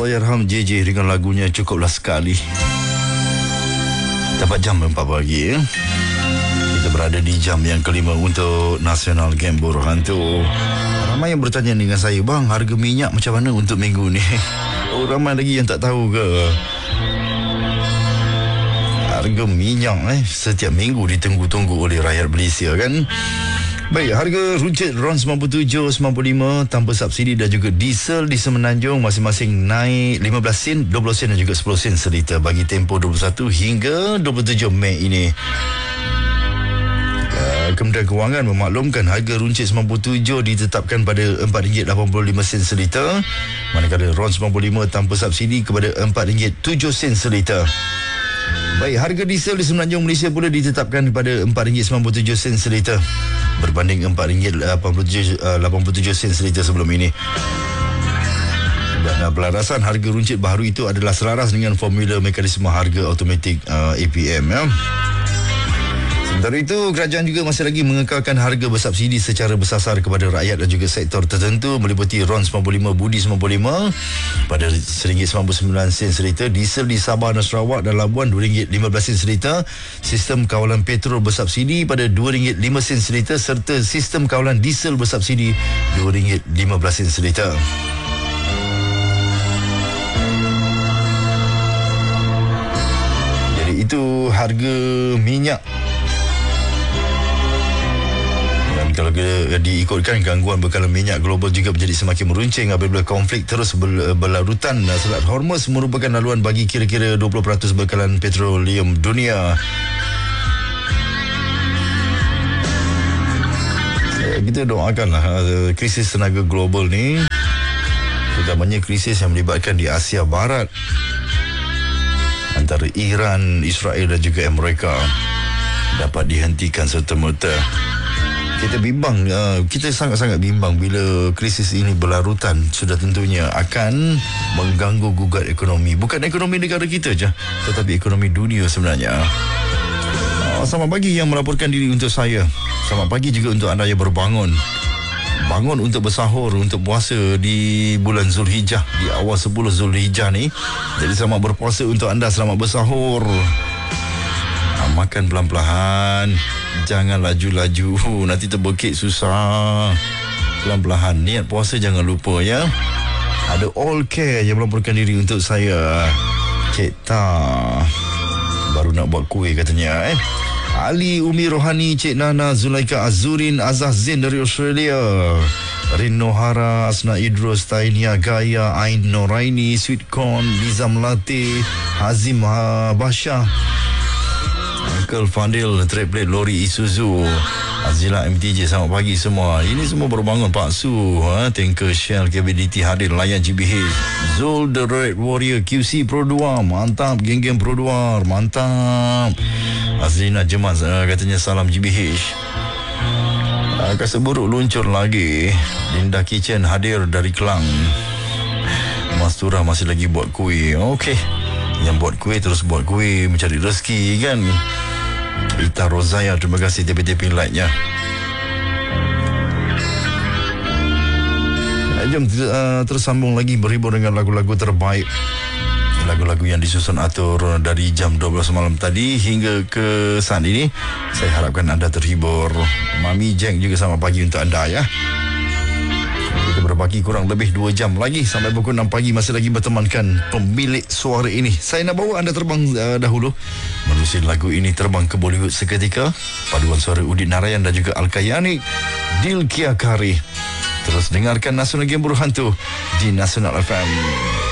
Allahyarham JJ dengan lagunya Cukuplah Sekali. Dapat jam 4 pagi. Kita berada di jam yang kelima untuk Nasional Game Buruh Hantu. Ramai yang bertanya dengan saya, bang, harga minyak macam mana untuk minggu ni? Oh, ramai lagi yang tak tahu ke? Harga minyak setiap minggu ditunggu-tunggu oleh rakyat Malaysia kan. Baik, harga runcit RON 97, 95 tanpa subsidi dan juga diesel di Semenanjung masing-masing naik 15 sen, 20 sen dan juga 10 sen seliter bagi tempoh 21 hingga 27 Mei ini. Kementerian Kewangan memaklumkan harga runcit 97 ditetapkan pada RM4.85 seliter, manakala RON 95 tanpa subsidi kepada RM4.07 seliter. Baik, harga diesel di Semenanjung Malaysia pula ditetapkan pada RM4.97 seliter berbanding RM4.87 seliter sebelum ini. Dan pelarasan harga runcit baru itu adalah selaras dengan formula mekanisme harga automatik APM ya. Sementara itu, kerajaan juga masih lagi mengekalkan harga bersubsidi secara bersasar kepada rakyat dan juga sektor tertentu meliputi RON 95, Budi 95 pada RM1.99 seliter, diesel di Sabah dan Sarawak dan Labuan RM2.15 seliter, sistem kawalan petrol bersubsidi pada RM2.05 seliter serta sistem kawalan diesel bersubsidi RM2.15 seliter. Jadi itu harga minyak. Kalau diikutkan, gangguan bekalan minyak global juga menjadi semakin meruncing apabila konflik terus berlarutan. Selat Hormuz merupakan laluan bagi kira-kira 20% bekalan petroleum dunia. Kita doakanlah krisis tenaga global ni, terutamanya krisis yang melibatkan di Asia Barat antara Iran, Israel dan juga Amerika, dapat dihentikan serta-merta. Kita bimbang, kita sangat-sangat bimbang bila krisis ini berlarutan. Sudah tentunya akan mengganggu gugat ekonomi. Bukan ekonomi negara kita je, tetapi ekonomi dunia sebenarnya. Selamat pagi yang melaporkan diri untuk saya. Selamat pagi juga untuk anda yang berbangun. Bangun untuk bersahur, untuk puasa di bulan Zulhijjah, di awal 10 Zulhijjah ni. Jadi selamat berpuasa untuk anda, selamat bersahur. Makan pelan-pelan, jangan laju-laju, nanti terbekik susah. Pelan-pelan, niat puasa jangan lupa ya. Ada All Care yang melaporkan diri untuk saya. Cik Ta baru nak buat kuih katanya Ali Umi Rohani, Cik Nana, Zulaika Azurin, Azah Zain dari Australia, Rin Nohara, Asna Idrus, Tainia Gaya, Ain Noraini, Sweet Corn, Liza Melati, Hazim Basyah, Uncle Fadil, Triplet Lori Isuzu, Azila MTJ, selamat pagi semua. Ini semua baru bangun. Pak Su, Tanker Shell KBDT hadir layan GBH. Zul The Red Warrior QC Pro 2, mantap. Geng-geng Pro 2, mantap. Azlina Jemas katanya salam GBH. Kasut buruk luncur lagi. Linda Kitchen hadir dari Kelang. Mas Turah masih lagi buat kuih. Okey, yang buat kuih terus buat kuih, mencari rezeki kan. Ita Rozaya, terima kasih TP-TP like-nya. Jom terus sambung lagi berhibur dengan lagu-lagu terbaik, lagu-lagu yang disusun atur dari jam 12 malam tadi hingga ke saat ini. Saya harapkan anda terhibur. Mami Jack juga selamat pagi untuk anda ya. Kita berbagi kurang lebih 2 jam lagi sampai pukul 6 pagi, masih lagi bertemankan pemilik suara ini. Saya nak bawa anda terbang dahulu menerusi lagu ini, terbang ke Bollywood seketika. Paduan suara Udit Narayan dan juga Al-Kayani, Dil Kia Kari. Terus dengarkan Nasional Game Buruh Hantu di Nasional FM.